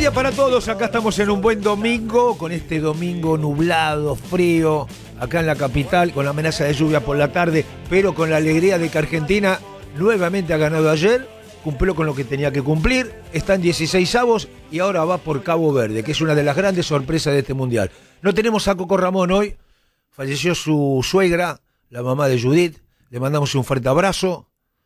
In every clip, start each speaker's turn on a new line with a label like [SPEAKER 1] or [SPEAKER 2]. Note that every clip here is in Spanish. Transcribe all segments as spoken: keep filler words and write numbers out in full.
[SPEAKER 1] día para todos, acá estamos en un buen domingo, con este domingo nublado, frío, acá en la capital, con la amenaza de lluvia por la tarde, pero con la alegría de que Argentina nuevamente ha ganado ayer, cumplió con lo que tenía que cumplir, está en dieciseisavos y ahora va por Cabo Verde, que es una de las grandes sorpresas de este mundial. No tenemos a Coco Ramón hoy, falleció su suegra, la mamá de Judith, le mandamos un fuerte abrazo,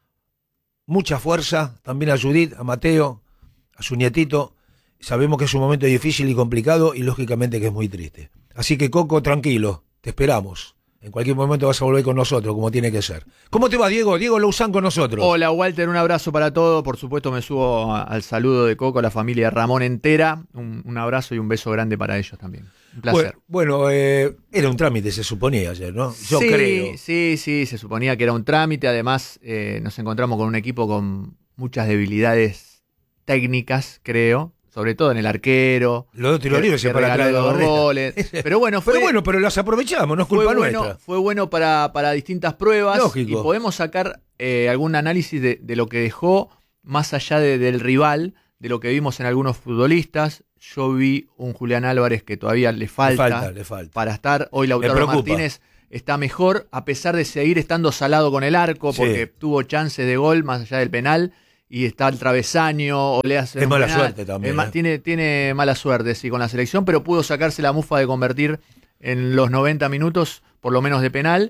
[SPEAKER 1] mucha fuerza, también a Judith, a Mateo, a su nietito. Sabemos que es un momento difícil y complicado y lógicamente que es muy triste. Así que Coco, tranquilo, te esperamos. En cualquier momento vas a volver con nosotros, como tiene que ser. ¿Cómo te va, Diego? Diego Louzán con nosotros.
[SPEAKER 2] Hola, Walter, un abrazo para todos. Por supuesto me subo al saludo de Coco, a la familia Ramón entera. Un, un abrazo y un beso grande para ellos también. Un placer.
[SPEAKER 1] Bueno, bueno eh, era un trámite, se suponía ayer, ¿no? Yo
[SPEAKER 2] sí,
[SPEAKER 1] creo.
[SPEAKER 2] Sí, sí, se suponía que era un trámite. Además, eh, nos encontramos con un equipo con muchas debilidades técnicas, creo. Sobre todo en el arquero.
[SPEAKER 1] Los dos tiros libres se para atrás de
[SPEAKER 2] los goles. Pero bueno, fue,
[SPEAKER 1] pero bueno, pero las aprovechamos, no es culpa
[SPEAKER 2] fue bueno,
[SPEAKER 1] nuestra.
[SPEAKER 2] Fue bueno para, para distintas pruebas.
[SPEAKER 1] Lógico.
[SPEAKER 2] Y podemos sacar eh, algún análisis de, de lo que dejó, más allá de, del rival, de lo que vimos en algunos futbolistas. Yo vi un Julián Álvarez que todavía le falta,
[SPEAKER 1] le falta, le falta.
[SPEAKER 2] para estar. Hoy Lautaro Martínez está mejor, a pesar de seguir estando salado con el arco,
[SPEAKER 1] Sí.
[SPEAKER 2] porque tuvo chances de gol más allá del penal. Y está el travesaño, o le hace
[SPEAKER 1] es mala
[SPEAKER 2] penal.
[SPEAKER 1] suerte también.
[SPEAKER 2] Ma-
[SPEAKER 1] ¿eh?
[SPEAKER 2] tiene, tiene mala suerte, sí, con la selección, pero pudo sacarse la mufa de convertir en los noventa minutos, por lo menos de penal.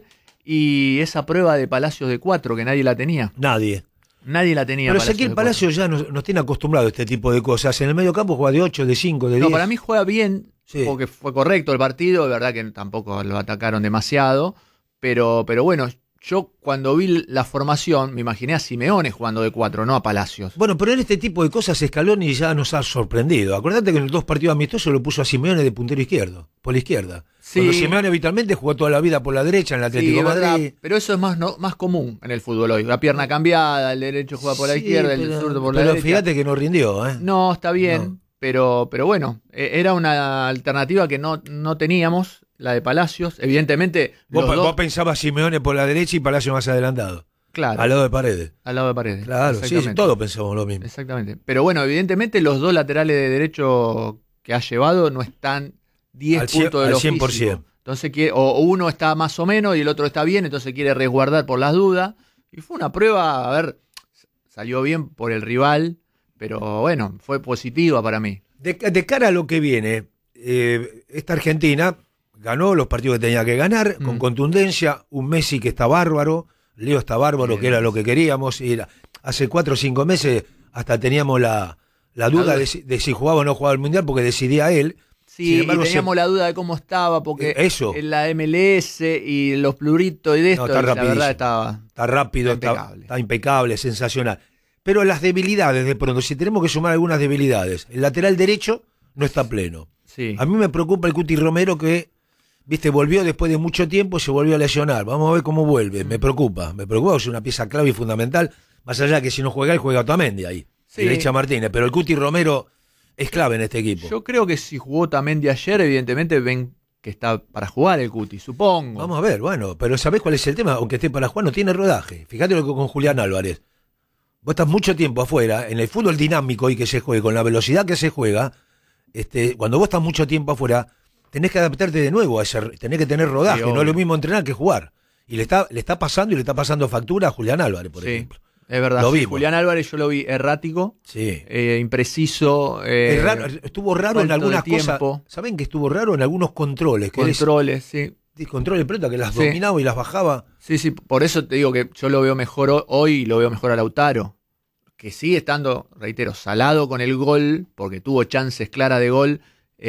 [SPEAKER 2] Y esa prueba de Palacios de cuatro, que nadie la tenía.
[SPEAKER 1] Nadie.
[SPEAKER 2] Nadie la tenía.
[SPEAKER 1] Pero Ezequiel
[SPEAKER 2] Palacios
[SPEAKER 1] Palacio ya nos, nos tiene acostumbrado a este tipo de cosas. En el medio campo juega de ocho, de cinco, de diez.
[SPEAKER 2] No, para mí juega bien,
[SPEAKER 1] Sí.
[SPEAKER 2] porque fue correcto el partido. De verdad que tampoco lo atacaron demasiado. Pero, pero bueno, yo cuando vi la formación me imaginé a Simeone jugando de cuatro, no a Palacios.
[SPEAKER 1] Bueno, pero en este tipo de cosas Scaloni ya nos ha sorprendido. Acordate que en los dos partidos amistosos lo puso a Simeone de puntero izquierdo, por la izquierda.
[SPEAKER 2] Sí.
[SPEAKER 1] Cuando Simeone habitualmente jugó toda la vida por la derecha en el Atlético
[SPEAKER 2] Sí,
[SPEAKER 1] de
[SPEAKER 2] es verdad,
[SPEAKER 1] Madrid.
[SPEAKER 2] pero eso es más no, más común en el fútbol hoy. La pierna cambiada, el derecho juega por la
[SPEAKER 1] Sí,
[SPEAKER 2] izquierda,
[SPEAKER 1] pero,
[SPEAKER 2] el zurdo por la
[SPEAKER 1] pero
[SPEAKER 2] derecha.
[SPEAKER 1] fíjate que no rindió, ¿eh?
[SPEAKER 2] No, está bien,
[SPEAKER 1] No.
[SPEAKER 2] pero pero bueno, eh, era una alternativa que no, no teníamos, la de Palacios. Evidentemente,
[SPEAKER 1] Vos,
[SPEAKER 2] los
[SPEAKER 1] vos
[SPEAKER 2] dos,
[SPEAKER 1] pensabas Simeone por la derecha y Palacio más adelantado.
[SPEAKER 2] claro,
[SPEAKER 1] Al lado de Paredes.
[SPEAKER 2] al lado de Paredes.
[SPEAKER 1] Claro, sí,
[SPEAKER 2] Exactamente.
[SPEAKER 1] todos pensamos lo mismo.
[SPEAKER 2] Exactamente. Pero bueno, evidentemente los dos laterales de derecho que ha llevado no están diez
[SPEAKER 1] Al cien-
[SPEAKER 2] puntos de
[SPEAKER 1] al
[SPEAKER 2] lo
[SPEAKER 1] cien por
[SPEAKER 2] físico.
[SPEAKER 1] ciento.
[SPEAKER 2] Entonces, quiere- o uno está más o menos y el otro está bien, entonces quiere resguardar por las dudas. Y fue una prueba, a ver, salió bien por el rival, pero bueno, fue positiva para mí.
[SPEAKER 1] De, de cara a lo que viene, eh, esta Argentina ganó los partidos que tenía que ganar,
[SPEAKER 2] Mm.
[SPEAKER 1] con contundencia, un Messi que está bárbaro, Leo está bárbaro,
[SPEAKER 2] Bien.
[SPEAKER 1] que era lo que queríamos, y era- hace cuatro o cinco meses hasta teníamos la, la duda
[SPEAKER 2] duda.
[SPEAKER 1] de si, de si jugaba o no jugaba el Mundial, porque decidía él.
[SPEAKER 2] Sí,
[SPEAKER 1] Sin embargo,
[SPEAKER 2] y teníamos
[SPEAKER 1] se-
[SPEAKER 2] la duda de cómo estaba, porque
[SPEAKER 1] Eh, eso.
[SPEAKER 2] en la M L S y los pluritos y de esto,
[SPEAKER 1] No, está
[SPEAKER 2] la
[SPEAKER 1] rapidísimo.
[SPEAKER 2] verdad estaba...
[SPEAKER 1] Está rápido,
[SPEAKER 2] Está
[SPEAKER 1] está,
[SPEAKER 2] impecable.
[SPEAKER 1] está impecable, sensacional. Pero las debilidades, de pronto, si tenemos que sumar algunas debilidades, el lateral derecho no está pleno.
[SPEAKER 2] Sí.
[SPEAKER 1] A mí me preocupa el Cuti Romero que, viste, volvió después de mucho tiempo y se volvió a lesionar. Vamos a ver cómo vuelve. Me preocupa, me preocupa, es una pieza clave y fundamental. Más allá de que si no juega él, juega Otamendi ahí.
[SPEAKER 2] Sí.
[SPEAKER 1] Y le echa Martínez. Pero el Cuti Romero es clave en este equipo.
[SPEAKER 2] Yo creo que si jugó también de ayer, evidentemente ven que está para jugar el Cuti, supongo.
[SPEAKER 1] Vamos a ver, bueno, pero ¿sabés cuál es el tema? Aunque esté para jugar, no tiene rodaje. Fíjate lo que con Julián Álvarez. Vos estás mucho tiempo afuera, en el fútbol dinámico y que se juegue, con la velocidad que se juega, este, cuando vos estás mucho tiempo afuera, tenés que adaptarte de nuevo a ese, tenés que tener rodaje,
[SPEAKER 2] Sí,
[SPEAKER 1] no
[SPEAKER 2] obvio.
[SPEAKER 1] es lo mismo entrenar que jugar. Y le está, le está pasando y le está pasando factura a Julián Álvarez, por
[SPEAKER 2] Sí,
[SPEAKER 1] ejemplo.
[SPEAKER 2] es verdad.
[SPEAKER 1] Lo
[SPEAKER 2] Sí,
[SPEAKER 1] vimos.
[SPEAKER 2] Julián Álvarez yo lo vi errático,
[SPEAKER 1] Sí.
[SPEAKER 2] eh, impreciso. eh,
[SPEAKER 1] Es raro, estuvo raro en
[SPEAKER 2] falto de
[SPEAKER 1] algunas cosas.
[SPEAKER 2] tiempo.
[SPEAKER 1] ¿Saben que estuvo raro en algunos controles? Que él
[SPEAKER 2] controles, sí.
[SPEAKER 1] es- controles de pelota que las
[SPEAKER 2] Sí.
[SPEAKER 1] dominaba y las bajaba.
[SPEAKER 2] Sí, sí, por eso te digo que yo lo veo mejor ho- hoy y lo veo mejor a Lautaro. Que sigue estando, reitero, salado con el gol, porque tuvo chances claras de gol,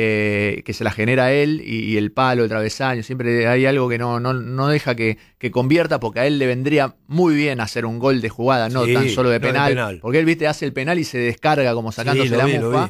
[SPEAKER 2] eh, que se la genera él y, y el palo, el travesaño. Siempre hay algo que no, no, no deja que, que convierta, porque a él le vendría muy bien hacer un gol de jugada, no
[SPEAKER 1] Sí,
[SPEAKER 2] tan solo de
[SPEAKER 1] no de
[SPEAKER 2] penal,
[SPEAKER 1] penal.
[SPEAKER 2] Porque él, viste, hace el penal y se descarga como sacándose
[SPEAKER 1] Sí, lo
[SPEAKER 2] la
[SPEAKER 1] vi, lo
[SPEAKER 2] mufa.
[SPEAKER 1] vi.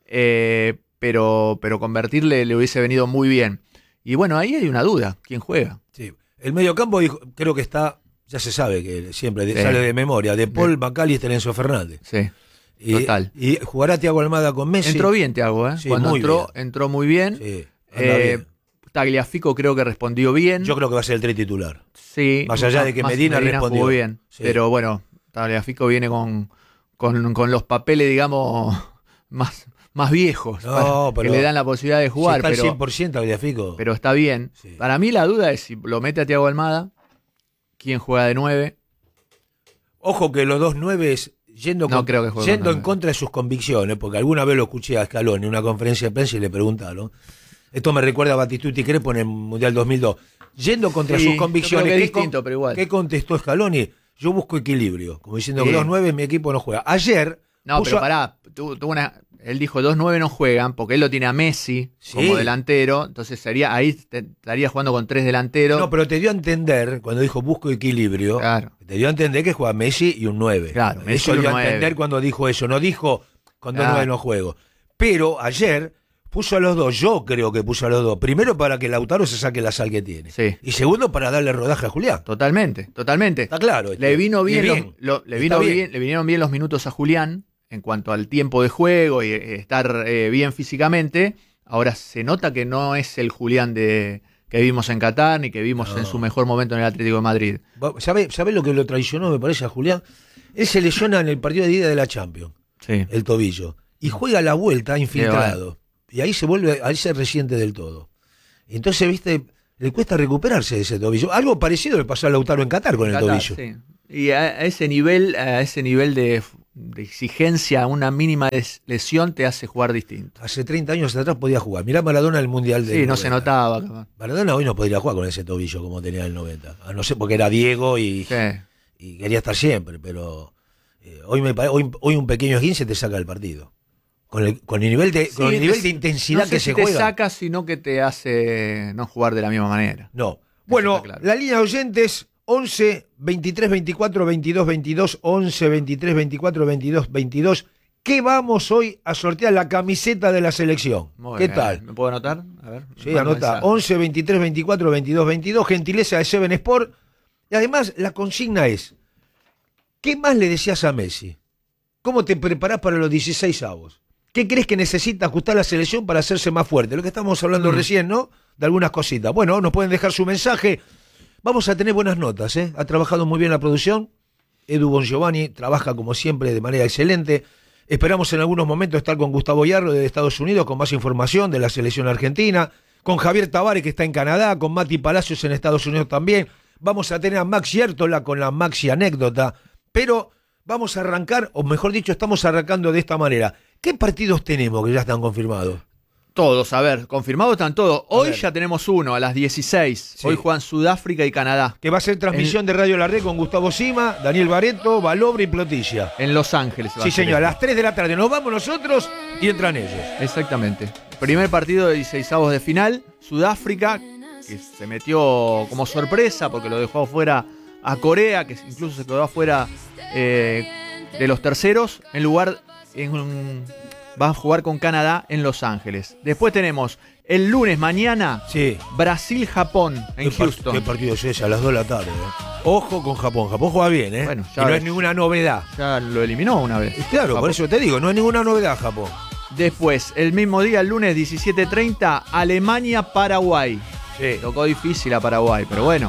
[SPEAKER 2] Eh, pero, pero convertirle le hubiese venido muy bien. Y bueno, ahí hay una duda, ¿quién juega?
[SPEAKER 1] Sí. El mediocampo dijo- creo que está, ya se sabe que siempre de-
[SPEAKER 2] Sí.
[SPEAKER 1] sale de memoria, de Paul,
[SPEAKER 2] Sí.
[SPEAKER 1] McAllister, Enzo Fernández.
[SPEAKER 2] Sí.
[SPEAKER 1] Y,
[SPEAKER 2] Total.
[SPEAKER 1] y jugará Thiago Almada con Messi.
[SPEAKER 2] Entró bien Thiago, ¿eh?
[SPEAKER 1] Sí,
[SPEAKER 2] Cuando
[SPEAKER 1] muy
[SPEAKER 2] entró,
[SPEAKER 1] bien.
[SPEAKER 2] entró muy bien.
[SPEAKER 1] Sí, anda
[SPEAKER 2] Eh,
[SPEAKER 1] bien.
[SPEAKER 2] Tagliafico creo que respondió bien.
[SPEAKER 1] Yo creo que va a ser el tres titular.
[SPEAKER 2] Sí.
[SPEAKER 1] Más allá de que Medina respondió.
[SPEAKER 2] jugó bien.
[SPEAKER 1] Sí.
[SPEAKER 2] Pero bueno, Tagliafico viene con, con, con los papeles, digamos, más, más viejos,
[SPEAKER 1] No,
[SPEAKER 2] para,
[SPEAKER 1] pero
[SPEAKER 2] que le dan la posibilidad de jugar.
[SPEAKER 1] Si está al
[SPEAKER 2] pero,
[SPEAKER 1] cien por ciento Tagliafico.
[SPEAKER 2] pero está bien.
[SPEAKER 1] Sí.
[SPEAKER 2] Para mí la duda es si lo mete a Thiago Almada, quién juega de nueve.
[SPEAKER 1] Ojo que los dos nueves, yendo,
[SPEAKER 2] No
[SPEAKER 1] con,
[SPEAKER 2] creo que juegue
[SPEAKER 1] yendo
[SPEAKER 2] con
[SPEAKER 1] en
[SPEAKER 2] nueve.
[SPEAKER 1] contra de sus convicciones, porque alguna vez lo escuché a Scaloni en una conferencia de prensa y le preguntaron. Esto me recuerda a Batistuta y Crepo en el Mundial dos mil dos. Yendo contra
[SPEAKER 2] Sí,
[SPEAKER 1] sus convicciones.
[SPEAKER 2] yo creo que es
[SPEAKER 1] ¿qué
[SPEAKER 2] distinto,
[SPEAKER 1] con-
[SPEAKER 2] pero igual.
[SPEAKER 1] ¿Qué contestó Scaloni? Yo busco equilibrio, como diciendo
[SPEAKER 2] Sí.
[SPEAKER 1] que los nueve mi equipo no juega. Ayer.
[SPEAKER 2] No,
[SPEAKER 1] puso
[SPEAKER 2] pero
[SPEAKER 1] a-
[SPEAKER 2] pará, tuvo, tuvo una, él dijo dos nueve no juegan, porque él lo tiene a Messi
[SPEAKER 1] Sí.
[SPEAKER 2] como delantero, entonces sería ahí te- estaría jugando con tres delanteros.
[SPEAKER 1] No, pero te dio a entender, cuando dijo busco equilibrio,
[SPEAKER 2] Claro.
[SPEAKER 1] te dio a entender que juega Messi y un nueve.
[SPEAKER 2] Claro, Messi
[SPEAKER 1] Eso
[SPEAKER 2] y un
[SPEAKER 1] dio a
[SPEAKER 2] nueve.
[SPEAKER 1] entender cuando dijo eso. No dijo con dos
[SPEAKER 2] Claro.
[SPEAKER 1] nueve no juego. Pero ayer puso a los dos, yo creo que puso a los dos. Primero para que Lautaro se saque la sal que tiene.
[SPEAKER 2] Sí.
[SPEAKER 1] Y segundo para darle rodaje a Julián.
[SPEAKER 2] Totalmente, totalmente.
[SPEAKER 1] Está claro.
[SPEAKER 2] Le
[SPEAKER 1] este,
[SPEAKER 2] vino
[SPEAKER 1] y
[SPEAKER 2] bien, los- lo- le,
[SPEAKER 1] Está
[SPEAKER 2] vino
[SPEAKER 1] bien.
[SPEAKER 2] bien, le vinieron bien los minutos a Julián en cuanto al tiempo de juego y eh, estar eh, bien físicamente. Ahora se nota que no es el Julián de que vimos en Qatar ni que vimos
[SPEAKER 1] No.
[SPEAKER 2] en su mejor momento en el Atlético de Madrid.
[SPEAKER 1] ¿Sabe, ¿Sabe lo que lo traicionó, me parece, a Julián? Él se lesiona en el partido de ida de la Champions,
[SPEAKER 2] Sí.
[SPEAKER 1] el tobillo, y juega la vuelta infiltrado. Y ahí se vuelve, ahí se resiente del todo. Y entonces, viste, le cuesta recuperarse de ese tobillo. Algo parecido le pasó a Lautaro en Qatar con el
[SPEAKER 2] Qatar,
[SPEAKER 1] tobillo.
[SPEAKER 2] sí. Y a, a ese nivel, a ese nivel de, de exigencia, una mínima des- lesión te hace jugar distinto.
[SPEAKER 1] Hace treinta años atrás podía jugar. Mirá Maradona el Mundial de
[SPEAKER 2] Sí, no se notaba. capaz.
[SPEAKER 1] Maradona hoy no podría jugar con ese tobillo como tenía en el noventa. A no ser porque era Diego y,
[SPEAKER 2] Sí.
[SPEAKER 1] y quería estar siempre, pero eh, hoy, me, pare- hoy, hoy un pequeño esguince te saca del partido. Con el, con el nivel de, con
[SPEAKER 2] Sí,
[SPEAKER 1] el nivel
[SPEAKER 2] te-
[SPEAKER 1] de intensidad
[SPEAKER 2] no sé
[SPEAKER 1] que
[SPEAKER 2] si
[SPEAKER 1] se
[SPEAKER 2] te
[SPEAKER 1] juega.
[SPEAKER 2] saca, sino que te hace no jugar de la misma manera.
[SPEAKER 1] No. Bueno,
[SPEAKER 2] está claro.
[SPEAKER 1] la línea de oyentes once, veintitrés, veinticuatro, veintidós, veintidós, once, veintitrés, veinticuatro, veintidós, veintidós. ¿Qué vamos hoy a sortear? La camiseta de la selección.
[SPEAKER 2] Muy
[SPEAKER 1] ¿Qué
[SPEAKER 2] bien.
[SPEAKER 1] tal?
[SPEAKER 2] ¿Me puedo anotar? A ver.
[SPEAKER 1] Sí,
[SPEAKER 2] Mando
[SPEAKER 1] anota.
[SPEAKER 2] mensaje.
[SPEAKER 1] once, veintitrés, veinticuatro, veintidós, veintidós. Gentileza de Seven Sport. Y además, la consigna es: ¿qué más le decías a Messi? ¿Cómo te preparás para los dieciséis avos? ¿Qué crees que necesita ajustar la selección para hacerse más fuerte? Lo que estamos hablando
[SPEAKER 2] Mm.
[SPEAKER 1] recién, ¿no? De algunas cositas. Bueno, nos pueden dejar su mensaje. Vamos a tener buenas notas, ¿eh? Ha trabajado muy bien la producción. Edu Bongiovanni trabaja como siempre de manera excelente. Esperamos en algunos momentos estar con Gustavo Yarro de Estados Unidos con más información de la selección argentina, con Javier Tavares que está en Canadá, con Mati Palacios en Estados Unidos también. Vamos a tener a Max Yertola con la Maxi anécdota, pero vamos a arrancar, o mejor dicho, estamos arrancando de esta manera. ¿Qué partidos tenemos que ya están confirmados?
[SPEAKER 2] Todos, a ver, confirmados están todos. Hoy
[SPEAKER 1] ver.
[SPEAKER 2] ya tenemos uno, a las dieciséis.
[SPEAKER 1] Sí.
[SPEAKER 2] Hoy juegan Sudáfrica y Canadá.
[SPEAKER 1] Que va a ser transmisión de Radio La Red con Gustavo Sima, Daniel Bareto, Balobre y Plotilla.
[SPEAKER 2] En Los Ángeles. va a
[SPEAKER 1] Sí,
[SPEAKER 2] ser
[SPEAKER 1] señor, a
[SPEAKER 2] esto.
[SPEAKER 1] las tres de la tarde nos vamos nosotros y entran ellos.
[SPEAKER 2] Exactamente. Primer partido de dieciseisavos de final. Sudáfrica, que se metió como sorpresa porque lo dejó afuera a Corea, que incluso se quedó afuera eh, de los terceros, en lugar. En, va a jugar con Canadá en Los Ángeles. Después tenemos el lunes mañana
[SPEAKER 1] Sí.
[SPEAKER 2] Brasil-Japón en
[SPEAKER 1] ¿Qué par-
[SPEAKER 2] Houston.
[SPEAKER 1] ¿Qué partido es ese? A las dos de la tarde. ¿eh? Ojo con Japón. Japón juega bien, ¿eh?
[SPEAKER 2] Bueno,
[SPEAKER 1] y
[SPEAKER 2] ya
[SPEAKER 1] no
[SPEAKER 2] ves.
[SPEAKER 1] es ninguna novedad.
[SPEAKER 2] Ya lo eliminó una vez.
[SPEAKER 1] Y claro,
[SPEAKER 2] Japón.
[SPEAKER 1] por eso te digo, no es ninguna novedad Japón.
[SPEAKER 2] Después, el mismo día, el lunes diecisiete treinta, Alemania-Paraguay.
[SPEAKER 1] Sí.
[SPEAKER 2] Tocó difícil a Paraguay, pero bueno,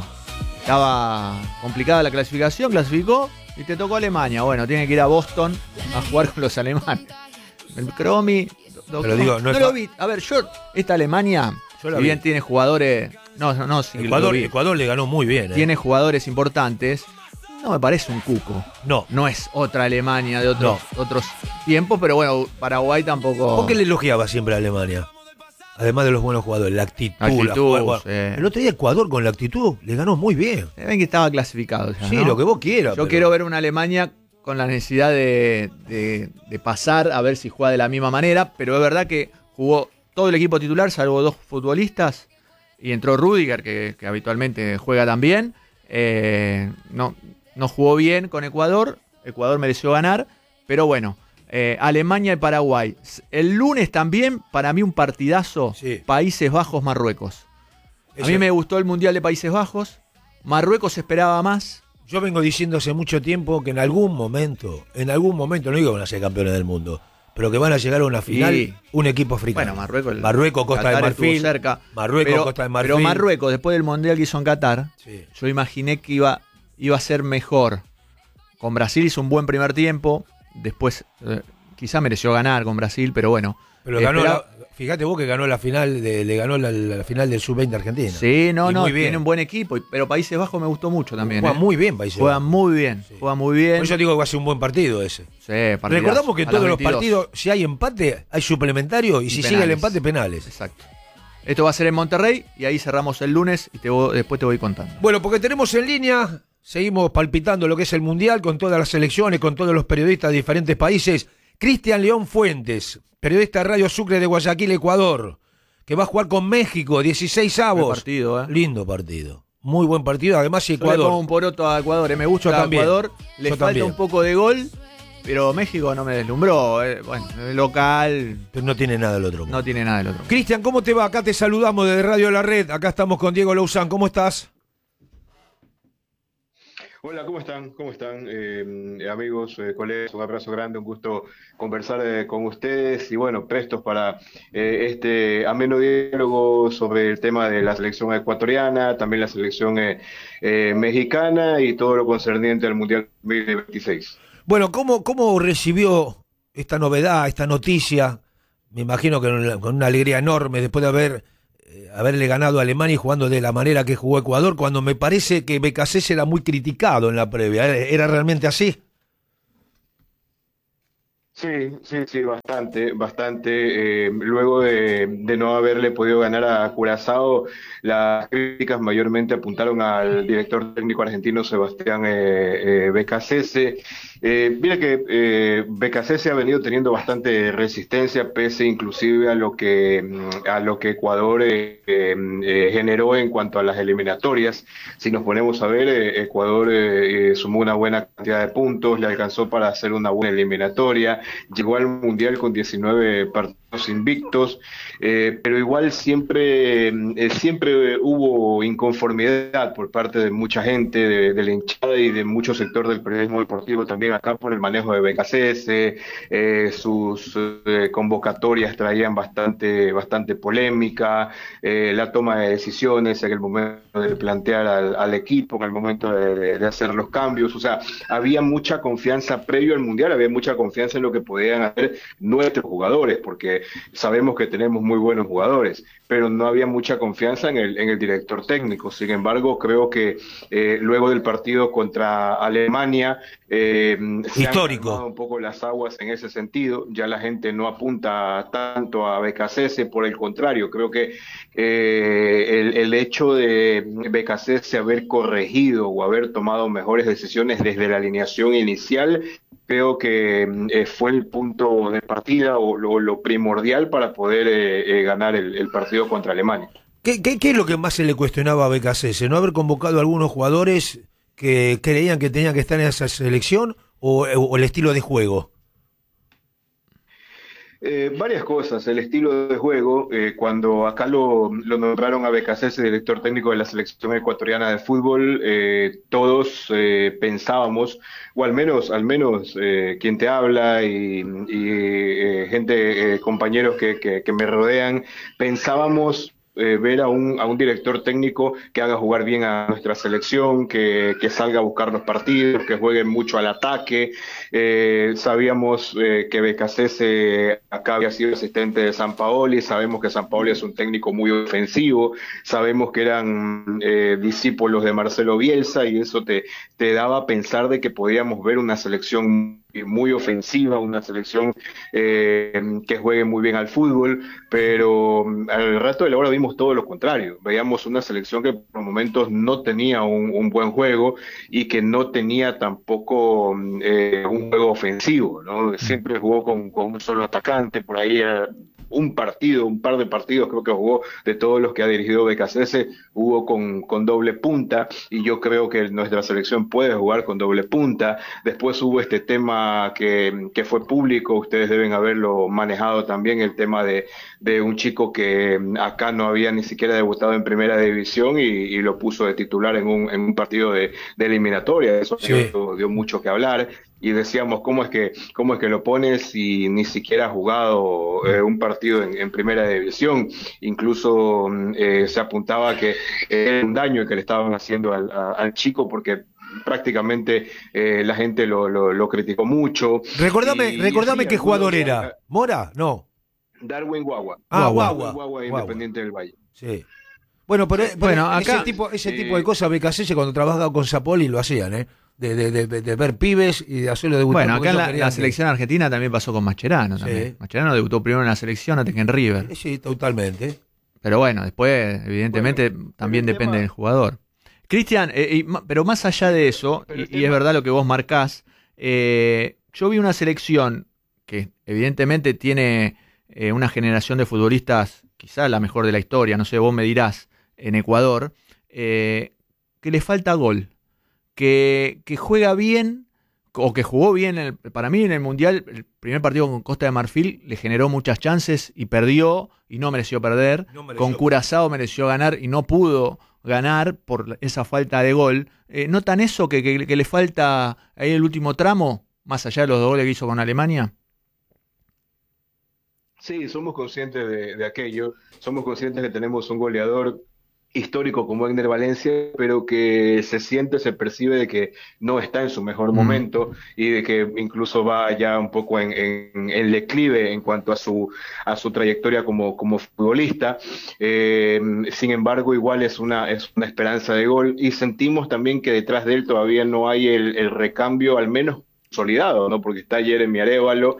[SPEAKER 2] estaba complicada la clasificación, clasificó y te tocó Alemania. Bueno, tiene que ir a Boston a jugar con los alemanes. El Cromi. tocó-
[SPEAKER 1] Pero digo, no es
[SPEAKER 2] lo
[SPEAKER 1] fa-
[SPEAKER 2] vi. A ver, yo, esta Alemania,
[SPEAKER 1] Yo la
[SPEAKER 2] si
[SPEAKER 1] vi.
[SPEAKER 2] bien tiene jugadores. No, no, no, sí, lo
[SPEAKER 1] Ecuador,
[SPEAKER 2] vi.
[SPEAKER 1] Ecuador le ganó muy bien. ¿eh?
[SPEAKER 2] Tiene jugadores importantes. No me parece un cuco.
[SPEAKER 1] No.
[SPEAKER 2] No es otra Alemania de otros, otros tiempos, pero bueno, Paraguay tampoco.
[SPEAKER 1] ¿Por qué le elogiaba siempre a Alemania? Además de los buenos jugadores, la actitud. la
[SPEAKER 2] Actitud,
[SPEAKER 1] jugada- bueno,
[SPEAKER 2] sí.
[SPEAKER 1] El otro día Ecuador con la actitud le ganó muy bien.
[SPEAKER 2] Se ven que estaba clasificado ya,
[SPEAKER 1] Sí,
[SPEAKER 2] ¿no?
[SPEAKER 1] lo que vos quieras.
[SPEAKER 2] Yo
[SPEAKER 1] pero-
[SPEAKER 2] quiero ver una Alemania con la necesidad de, de- de pasar a ver si juega de la misma manera, pero es verdad que jugó todo el equipo titular, salvo dos futbolistas, y entró Rüdiger, que, que habitualmente juega también. Eh, no, no jugó bien con Ecuador, Ecuador mereció ganar, pero bueno, eh, Alemania y Paraguay. El lunes también, para mí un partidazo,
[SPEAKER 1] Sí.
[SPEAKER 2] Países Bajos-Marruecos. A
[SPEAKER 1] Ese-
[SPEAKER 2] mí me gustó el Mundial de Países Bajos, Marruecos esperaba más.
[SPEAKER 1] Yo vengo diciendo hace mucho tiempo que en algún momento, en algún momento, no digo que van a ser campeones del mundo, pero que van a llegar a una final
[SPEAKER 2] Sí.
[SPEAKER 1] un equipo africano.
[SPEAKER 2] Bueno, Marruecos, el-
[SPEAKER 1] Marruecos, Costa de
[SPEAKER 2] Qatar estuvo
[SPEAKER 1] Marfil.
[SPEAKER 2] cerca.
[SPEAKER 1] Marruecos,
[SPEAKER 2] pero,
[SPEAKER 1] Costa de Marfil.
[SPEAKER 2] Pero Marruecos, después del Mundial que hizo en Qatar,
[SPEAKER 1] Sí.
[SPEAKER 2] yo imaginé que iba, iba a ser mejor. Con Brasil hizo un buen primer tiempo, después eh, quizá mereció ganar con Brasil, pero bueno.
[SPEAKER 1] Pero ganó la, fíjate vos que ganó la final, de, le ganó la, la final del sub veinte Argentina.
[SPEAKER 2] Sí, no,
[SPEAKER 1] y
[SPEAKER 2] no,
[SPEAKER 1] muy bien.
[SPEAKER 2] Tiene un buen equipo, pero Países Bajos me gustó mucho también.
[SPEAKER 1] Juega
[SPEAKER 2] ¿eh?
[SPEAKER 1] muy bien Países Bajos.
[SPEAKER 2] Juega muy bien, sí. juega muy bien.
[SPEAKER 1] Por eso digo que va a ser un buen partido ese.
[SPEAKER 2] Sí, partidazo.
[SPEAKER 1] Recordamos que en todos los partidos, si hay empate, hay suplementario y, y si penales. Sigue el empate, penales.
[SPEAKER 2] Exacto. Esto va a ser en Monterrey y ahí cerramos el lunes y te voy, después te voy contando.
[SPEAKER 1] Bueno, porque tenemos en línea, seguimos palpitando lo que es el Mundial con todas las selecciones, con todos los periodistas de diferentes países. Cristian León Fuentes, periodista de Radio Sucre de Guayaquil, Ecuador, que va a jugar con México, dieciséis avos.
[SPEAKER 2] Buen partido, ¿eh?
[SPEAKER 1] Lindo partido. Muy buen partido, además Ecuador.
[SPEAKER 2] Yo le pongo un poroto a Ecuador, ¿eh? Me gusta Ecuador, le
[SPEAKER 1] Yo
[SPEAKER 2] falta
[SPEAKER 1] también.
[SPEAKER 2] un poco de gol. Pero México no me deslumbró, eh. bueno, es local.
[SPEAKER 1] Pero no tiene nada del otro.
[SPEAKER 2] No tiene nada del otro.
[SPEAKER 1] Cristian, ¿cómo te va? Acá te saludamos desde Radio La Red. Acá estamos con Diego Louzán. ¿Cómo estás?
[SPEAKER 3] Hola, ¿cómo están? ¿Cómo están? Eh, amigos, eh, colegas, un abrazo grande, un gusto conversar eh, con ustedes y bueno, prestos para eh, este ameno diálogo sobre el tema de la selección ecuatoriana, también la selección eh, eh, mexicana y todo lo concerniente al Mundial dos mil veintiséis.
[SPEAKER 1] Bueno, ¿cómo, cómo recibió esta novedad, esta noticia? Me imagino que con una alegría enorme después de haber eh, haberle ganado a Alemania y jugando de la manera que jugó Ecuador, cuando me parece que Becasés era muy criticado en la previa. ¿Era realmente así?
[SPEAKER 3] Sí, sí, sí, bastante, bastante. Eh, luego de, de no haberle podido ganar a Curazao, las críticas mayormente apuntaron al director técnico argentino Sebastián eh, eh, Becasese. Eh, mira que eh, Becasese ha venido teniendo bastante resistencia, pese inclusive a lo que a lo que Ecuador eh, eh, generó en cuanto a las eliminatorias. Si nos ponemos a ver, eh, Ecuador eh, eh, sumó una buena cantidad de puntos, le alcanzó para hacer una buena eliminatoria. Llegó al Mundial con diecinueve partidos invictos, eh, pero igual siempre, eh, siempre hubo inconformidad por parte de mucha gente, de, de la hinchada y de mucho sector del periodismo deportivo también acá por el manejo de Becasese. Eh, sus eh, convocatorias traían bastante, bastante polémica, eh, la toma de decisiones en el momento de plantear al, al equipo, en el momento de, de hacer los cambios. O sea, había mucha confianza previo al Mundial, había mucha confianza en lo que podían hacer nuestros jugadores, porque sabemos que tenemos muy buenos jugadores, pero no había mucha confianza en el, en el director técnico. Sin embargo, creo que eh, luego del partido contra Alemania, eh, se
[SPEAKER 1] histórico,
[SPEAKER 3] han calmado un poco las aguas en ese sentido. Ya la gente no apunta tanto a Becasese, por el contrario, creo que eh, el, el hecho de Becasese haber corregido o haber tomado mejores decisiones desde la alineación inicial, creo que eh, fue el punto de partida o lo, lo primordial para poder eh, eh, ganar el, el partido contra Alemania.
[SPEAKER 1] ¿Qué, qué, ¿Qué es lo que más se le cuestionaba a Becasese? ¿No haber convocado a algunos jugadores que creían que tenían que estar en esa selección o, o el estilo de juego?
[SPEAKER 3] Eh, varias cosas, el estilo de juego, eh, cuando acá lo, lo nombraron a Becasese director técnico de la selección ecuatoriana de fútbol, eh, todos eh, pensábamos, o al menos, al menos eh, quien te habla y, y eh, gente, eh, compañeros que, que, que me rodean, pensábamos Eh, ver a un, a un director técnico que haga jugar bien a nuestra selección, que, que salga a buscar los partidos, que juegue mucho al ataque. Eh, sabíamos eh, que Becasese acá había sido asistente de Sampaoli, sabemos que Sampaoli es un técnico muy ofensivo, sabemos que eran eh, discípulos de Marcelo Bielsa y eso te, te daba a pensar de que podíamos ver una selección muy ofensiva, una selección eh, que juegue muy bien al fútbol, pero al rato de la hora vimos todo lo contrario. Veíamos una selección que por momentos no tenía un, un buen juego y que no tenía tampoco eh, un juego ofensivo, ¿no? Siempre jugó con, con un solo atacante, por ahí eh, un partido, un par de partidos creo que jugó de todos los que ha dirigido Becasese, jugó con, con doble punta y yo creo que nuestra selección puede jugar con doble punta. Después hubo este tema que, que fue público, ustedes deben haberlo manejado también, el tema de, de un chico que acá no había ni siquiera debutado en primera división y, y lo puso de titular en un, en un partido de, de eliminatoria. Eso sí. dio, dio mucho que hablar. Y decíamos, ¿cómo es que cómo es que lo pones si ni siquiera ha jugado eh, un partido en, en primera división? Incluso eh, se apuntaba que era un daño que le estaban haciendo al, a, al chico porque prácticamente eh, la gente lo, lo, lo criticó mucho.
[SPEAKER 1] Recordame,
[SPEAKER 3] y,
[SPEAKER 1] recordame
[SPEAKER 3] y
[SPEAKER 1] qué jugador
[SPEAKER 3] algunos,
[SPEAKER 1] era. ¿Mora? No.
[SPEAKER 3] Darwin Guagua.
[SPEAKER 1] Ah,
[SPEAKER 3] Guagua.
[SPEAKER 1] Guagua.
[SPEAKER 3] Guagua, Independiente del Valle.
[SPEAKER 1] Sí. Bueno, pero, pero
[SPEAKER 2] Bueno, acá,
[SPEAKER 1] ese tipo, ese
[SPEAKER 3] eh,
[SPEAKER 1] tipo de cosas, Becasese cuando trabajaba con Zapoli lo hacían, ¿eh? De, de, de, de ver pibes y de hacerlo debutar.
[SPEAKER 2] bueno, acá en la, la
[SPEAKER 1] que...
[SPEAKER 2] selección argentina también pasó con Mascherano. También.
[SPEAKER 1] Sí.
[SPEAKER 2] Mascherano debutó primero en la selección antes que en River.
[SPEAKER 1] Sí, sí, totalmente.
[SPEAKER 2] Pero bueno, después, evidentemente,
[SPEAKER 3] Bueno,
[SPEAKER 2] también
[SPEAKER 3] el
[SPEAKER 2] depende
[SPEAKER 3] tema...
[SPEAKER 2] del jugador. Cristian, eh, y, pero más allá de eso, y,
[SPEAKER 3] tema...
[SPEAKER 2] y es verdad lo que vos marcás, eh, yo vi una selección que evidentemente tiene eh, una generación de futbolistas, quizá la mejor de la historia, no sé, vos me dirás, en Ecuador, eh, que le falta gol. Que, que juega bien, o que jugó bien, en el, para mí en el Mundial, el primer partido con Costa de Marfil le generó muchas chances y perdió y no mereció perder.
[SPEAKER 1] No mereció.
[SPEAKER 2] Con Curazao mereció ganar y no pudo ganar por esa falta de gol. Eh, ¿Notan eso que, que, que le falta ahí el último tramo, más allá de los dos goles que hizo con Alemania?
[SPEAKER 3] Sí, somos conscientes de, de aquello, somos conscientes que tenemos un goleador histórico como Egner Valencia, pero que se siente, se percibe de que no está en su mejor
[SPEAKER 2] Mm.
[SPEAKER 3] momento y de que incluso va ya un poco en, en, en declive en cuanto a su, a su trayectoria como, como futbolista. Eh, sin embargo, igual es una, es una esperanza de gol y sentimos también que detrás de él todavía no hay el, el recambio, al menos consolidado, ¿no? Porque está Jeremy Arévalo,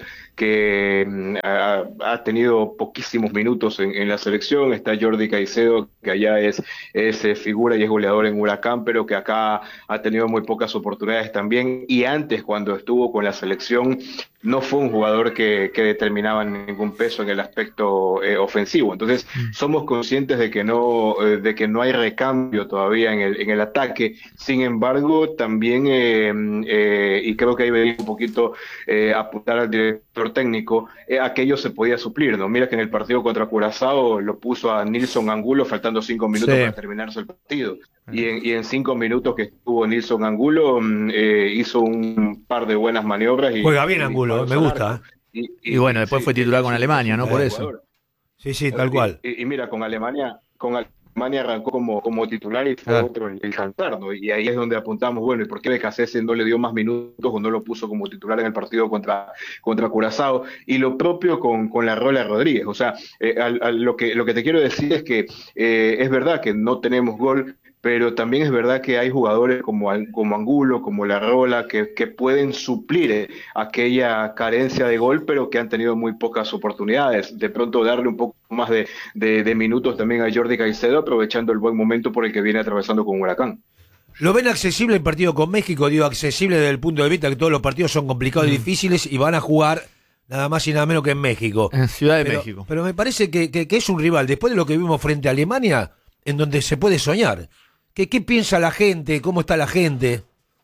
[SPEAKER 3] que mm, ha, ha tenido poquísimos minutos en, en la selección, está Jordi Caicedo, que allá es, es eh, figura y es goleador en Huracán, pero que acá ha tenido muy pocas oportunidades también, y antes cuando estuvo con la selección no fue un jugador que, que determinaba ningún peso en el aspecto eh, ofensivo. Entonces somos conscientes de que no eh, de que no hay recambio todavía en el, en el ataque. Sin embargo, también, eh, eh, y creo que ahí venía un poquito eh, apuntar al director técnico, eh, aquello se podía suplir, ¿no? Mira que en el partido contra Curazao lo puso a Nilson Angulo faltando cinco minutos
[SPEAKER 2] Sí.
[SPEAKER 3] para terminarse el partido. Y en, y en cinco minutos que estuvo Nilson Angulo, eh, hizo un par de buenas maniobras. Y,
[SPEAKER 1] Juega bien
[SPEAKER 3] y
[SPEAKER 1] Angulo, me gusta.
[SPEAKER 3] Y,
[SPEAKER 2] Y, y bueno, después
[SPEAKER 3] sí,
[SPEAKER 2] fue titular
[SPEAKER 3] es
[SPEAKER 2] con
[SPEAKER 3] un-
[SPEAKER 2] Alemania,
[SPEAKER 3] es
[SPEAKER 2] ¿no?
[SPEAKER 3] un
[SPEAKER 2] Por
[SPEAKER 3] buen
[SPEAKER 2] eso.
[SPEAKER 3] jugador.
[SPEAKER 1] Sí, sí, tal cual.
[SPEAKER 3] Y, y mira, con Alemania, con Alemania arrancó como, como titular y fue
[SPEAKER 2] Claro.
[SPEAKER 3] otro el, el cantar, ¿no? Y ahí es donde apuntamos, bueno, ¿y por qué Becasese no le dio más minutos o no lo puso como titular en el partido contra, contra Curazao? Y lo propio con, con la Rola Rodríguez. O sea, eh, al- al- lo, que, lo que te quiero decir es que eh, es verdad que no tenemos gol, pero también es verdad que hay jugadores como, An- como Angulo, como La Rola, que, que pueden suplir eh, aquella carencia de gol, pero que han tenido muy pocas oportunidades. De pronto darle un poco más de, de, de minutos también a Jordi Caicedo, aprovechando el buen momento por el que viene atravesando con Huracán.
[SPEAKER 1] ¿Lo ven accesible el partido con México? Digo, accesible desde el punto de vista que todos los partidos son complicados y difíciles y van a jugar nada más y nada menos que en México.
[SPEAKER 2] En Ciudad de
[SPEAKER 1] Pero,
[SPEAKER 2] México.
[SPEAKER 1] pero me parece que, que, que es un rival, después de lo que vimos frente a Alemania, en donde se puede soñar. ¿Qué, qué piensa la gente? ¿Cómo está la gente?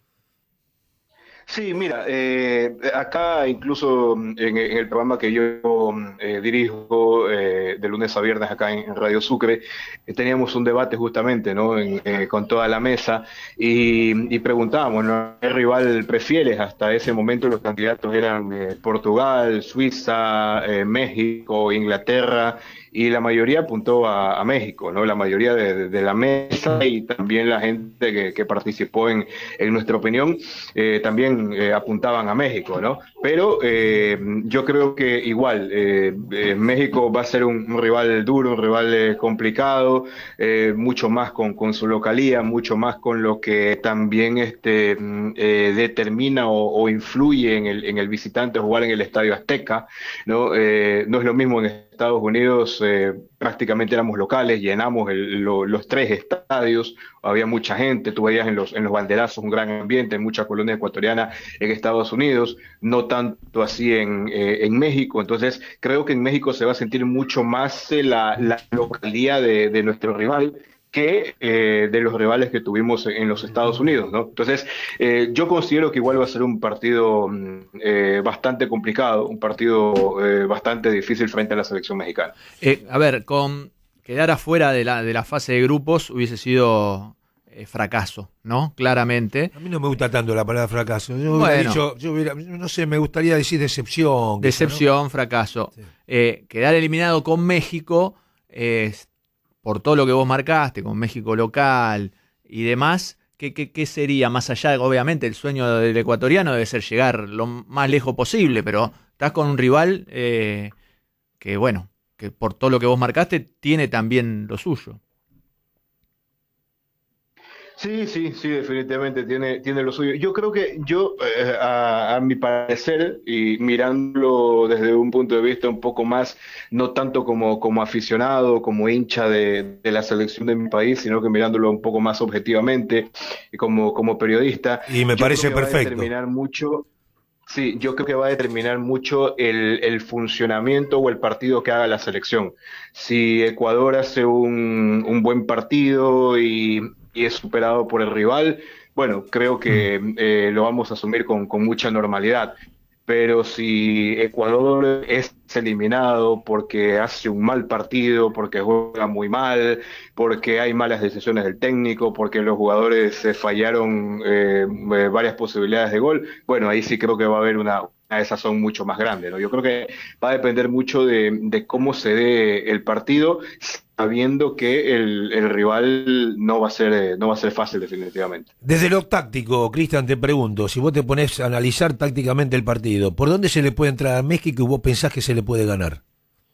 [SPEAKER 3] Sí, mira, eh, acá incluso en, en el programa que yo eh, dirijo eh, de lunes a viernes acá en, en Radio Sucre, eh, teníamos un debate justamente, ¿no? En, eh, con toda la mesa y, y preguntábamos, ¿no? ¿Qué rival prefieres? Hasta ese momento los candidatos eran eh, Portugal, Suiza, eh, México, Inglaterra, y la mayoría apuntó a, a México, ¿no? La mayoría de, de, de la mesa y también la gente que, que participó en, en nuestra opinión eh, también eh, apuntaban a México, ¿no? Pero eh, yo creo que igual eh, eh, México va a ser un, un rival duro, un rival eh, complicado, eh, mucho más con, con su localía, mucho más con lo que también este, eh, determina o, o influye en el, en el visitante jugar en el Estadio Azteca, ¿no? Eh, no es lo mismo en Estados Unidos, eh, prácticamente éramos locales, llenamos el, lo, los tres estadios, había mucha gente, tú veías en los, en los banderazos un gran ambiente, en mucha colonia ecuatoriana en Estados Unidos, no tanto así en, eh, en México. Entonces creo que en México se va a sentir mucho más eh, la, la localidad de, de nuestro rival que eh, de los rivales que tuvimos en los Estados Unidos, ¿no? Entonces, eh, yo considero que igual va a ser un partido eh, bastante complicado, un partido eh, bastante difícil frente a la selección mexicana.
[SPEAKER 2] Eh, a ver, con quedar afuera de la, de la fase de grupos hubiese sido eh, fracaso, ¿no? Claramente.
[SPEAKER 1] A mí no me gusta tanto la palabra fracaso. Yo
[SPEAKER 2] Bueno.
[SPEAKER 1] hubiera dicho, yo hubiera, no sé, me gustaría decir decepción. quizá,
[SPEAKER 2] Decepción, fracaso.
[SPEAKER 1] Sí.
[SPEAKER 2] Eh, quedar eliminado con México, eh, por todo lo que vos marcaste, con México local y demás, ¿qué, qué, qué sería más allá? Obviamente el sueño del ecuatoriano debe ser llegar lo más lejos posible, pero estás con un rival eh, que, bueno, que por todo lo que vos marcaste, tiene también lo suyo.
[SPEAKER 3] Sí, sí, sí, definitivamente tiene, tiene lo suyo. Yo creo que yo, eh, a, a mi parecer, y mirándolo desde un punto de vista un poco más, no tanto como, como aficionado, como hincha de, de la selección de mi país, sino que mirándolo un poco más objetivamente, y como, como periodista.
[SPEAKER 1] Y me
[SPEAKER 3] yo
[SPEAKER 1] parece
[SPEAKER 3] creo que
[SPEAKER 1] perfecto.
[SPEAKER 3] Va a determinar mucho, sí, yo creo que va a determinar mucho el, el funcionamiento o el partido que haga la selección. Si Ecuador hace un, un buen partido y y es superado por el rival, bueno, creo que eh, lo vamos a asumir con, con mucha normalidad. Pero si Ecuador es eliminado porque hace un mal partido, porque juega muy mal, porque hay malas decisiones del técnico, porque los jugadores eh, fallaron eh, varias posibilidades de gol, bueno, ahí sí creo que va a haber una, una desazón mucho más grande, ¿no? Yo creo que va a depender mucho de, de cómo se dé el partido, sabiendo que el, el rival no va a ser no va a ser fácil definitivamente.
[SPEAKER 1] Desde lo táctico, Cristian, te pregunto, si vos te pones a analizar tácticamente el partido, ¿por dónde se le puede entrar a México y vos pensás que se le puede ganar?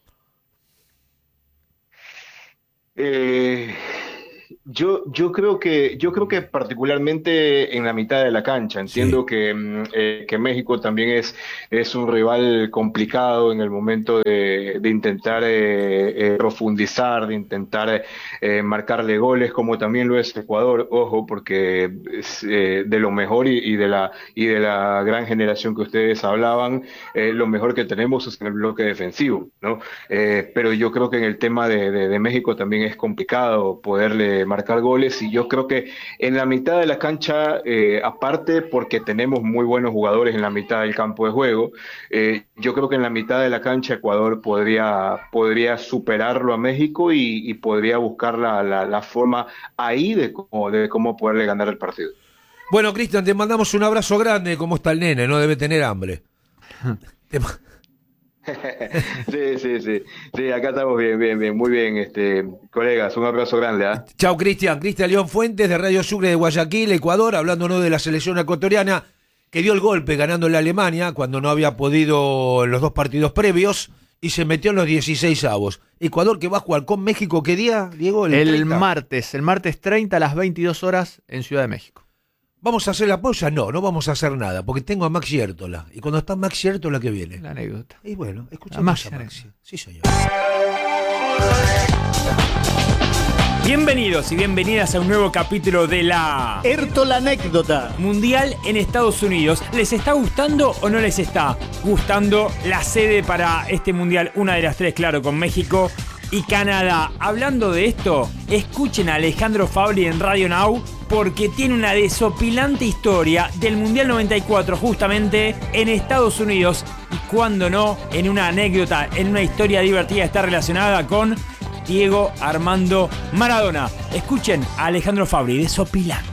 [SPEAKER 3] Eh, yo, yo creo que, yo creo que particularmente en la mitad de la cancha. Entiendo
[SPEAKER 1] Sí.
[SPEAKER 3] que, eh, que México también es, es un rival complicado en el momento de, de intentar eh, eh, profundizar, de intentar eh, marcarle goles, como también lo es Ecuador, ojo, porque es, eh, de lo mejor y, y de la y de la gran generación que ustedes hablaban, eh, lo mejor que tenemos es en el bloque defensivo, ¿no? Eh, pero yo creo que en el tema de, de, de México también es complicado poderle marcar goles, y yo creo que en la mitad de la cancha, eh, aparte porque tenemos muy buenos jugadores en la mitad del campo de juego, eh, yo creo que en la mitad de la cancha Ecuador podría, podría superarlo a México y, y podría buscar la, la, la forma ahí de cómo, de cómo poderle ganar el partido.
[SPEAKER 1] Bueno, Cristian, te mandamos un abrazo grande. ¿Cómo está el nene? No debe tener hambre. Te ma-
[SPEAKER 3] Sí, sí, sí, sí, acá estamos bien, bien, bien, muy bien, este, colegas, un abrazo grande, ¿ah? ¿eh?
[SPEAKER 1] Chao, Cristian. Cristian León Fuentes de Radio Sucre de Guayaquil, Ecuador, hablándonos de la selección ecuatoriana que dio el golpe ganando en la Alemania cuando no había podido en los dos partidos previos y se metió en los dieciséis avos. Ecuador que va a jugar con México, ¿qué día, Diego?
[SPEAKER 2] El,
[SPEAKER 1] El,
[SPEAKER 2] el
[SPEAKER 1] treinta.
[SPEAKER 2] martes, el martes treinta a las veintidós horas en Ciudad de México.
[SPEAKER 1] ¿Vamos a hacer la pausa? No, no vamos a hacer nada, porque tengo a Max Yértola. Y cuando está Max Yértola, ¿qué viene?
[SPEAKER 2] La anécdota.
[SPEAKER 1] Y bueno,
[SPEAKER 2] A
[SPEAKER 1] escuchamos
[SPEAKER 2] Max
[SPEAKER 1] a Max.
[SPEAKER 2] Yértola.
[SPEAKER 1] Sí, señor.
[SPEAKER 4] Bienvenidos y bienvenidas a un nuevo capítulo de la
[SPEAKER 5] Ertola anécdota.
[SPEAKER 4] Mundial en Estados Unidos. ¿Les está gustando o no les está gustando la sede para este Mundial? Una de las tres, claro, con México y Canadá. Hablando de esto, escuchen a Alejandro Fabri en Radio Now, porque tiene una desopilante historia del Mundial noventa y cuatro justamente en Estados Unidos, y cuando no, en una anécdota, en una historia divertida, está relacionada con Diego Armando Maradona. Escuchen a Alejandro Fabri, desopilante.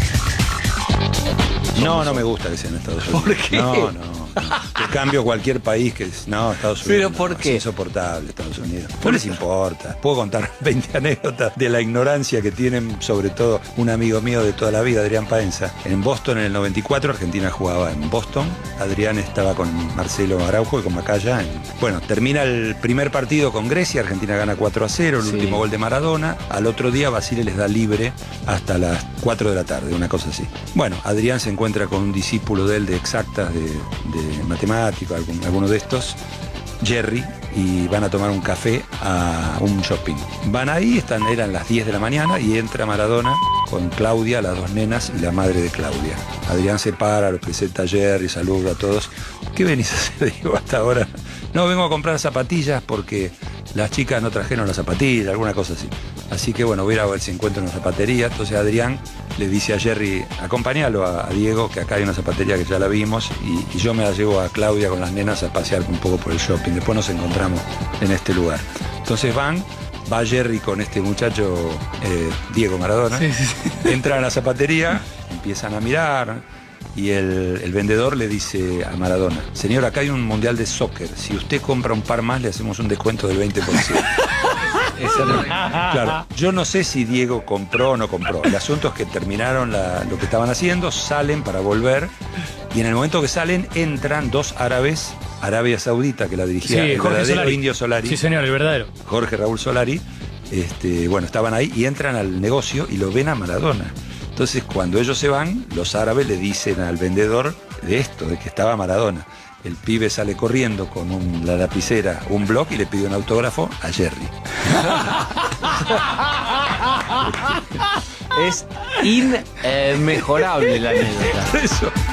[SPEAKER 6] No, no me gusta que sea en Estados Unidos.
[SPEAKER 2] ¿Por qué?
[SPEAKER 6] No, no. Te cambio cualquier país que es. No, Estados Unidos.
[SPEAKER 2] ¿Pero
[SPEAKER 6] no,
[SPEAKER 2] por qué?
[SPEAKER 6] Es insoportable Estados Unidos. No les importa. Puedo contar veinte anécdotas de la ignorancia que tienen, sobre todo un amigo mío de toda la vida, Adrián Paenza. En Boston, en el noventa y cuatro, Argentina jugaba en Boston. Adrián estaba con Marcelo Araujo y con Macaya. En... Bueno, termina el primer partido con Grecia. Argentina gana cuatro a cero, el
[SPEAKER 2] Sí.
[SPEAKER 6] último gol de Maradona. Al otro día, Basile les da libre hasta las cuatro de la tarde, una cosa así. Bueno, Adrián se encuentra con un discípulo de él de exactas, de, de matemática, algún, alguno de estos, Jerry, y van a tomar un café a un shopping. Van ahí, están, eran las diez de la mañana, y entra Maradona con Claudia, las dos nenas y la madre de Claudia. Adrián se para, lo presenta a Jerry, saluda a todos. ¿Qué venís a hacer? Digo, hasta ahora. No, vengo a comprar zapatillas porque las chicas no trajeron las zapatillas, alguna cosa así. Así que bueno, voy a ir a ver si encuentro una zapatería. Entonces Adrián le dice a Jerry, acompáñalo a, a Diego, que acá hay una zapatería que ya la vimos, y, y yo me la llevo a Claudia con las nenas a pasear un poco por el shopping. Después nos encontramos en este lugar. Entonces van, va Jerry con este muchacho, eh, Diego Maradona,
[SPEAKER 2] Sí, sí, sí.
[SPEAKER 6] entran a la zapatería, empiezan a mirar, y el, el vendedor le dice a Maradona, señor, acá hay un mundial de soccer, si usted compra un par más le hacemos un descuento del veinte por ciento. Claro, yo no sé si Diego compró o no compró. El asunto es que terminaron la- lo que estaban haciendo, salen para volver, y en el momento que salen, entran dos árabes, Arabia Saudita, que la dirigía
[SPEAKER 5] Sí,
[SPEAKER 6] el
[SPEAKER 5] Jorge
[SPEAKER 6] verdadero
[SPEAKER 5] Solari.
[SPEAKER 6] Indio Solari,
[SPEAKER 5] Sí, señor, el verdadero.
[SPEAKER 6] Jorge Raúl Solari, este, bueno, estaban ahí y entran al negocio y lo ven a Maradona. Entonces, cuando ellos se van, los árabes le dicen al vendedor de esto, de que estaba Maradona. El pibe sale corriendo con un- la lapicera, un bloc, y le pide un autógrafo a Jerry.
[SPEAKER 7] Es inmejorable la anécdota.
[SPEAKER 6] Eso.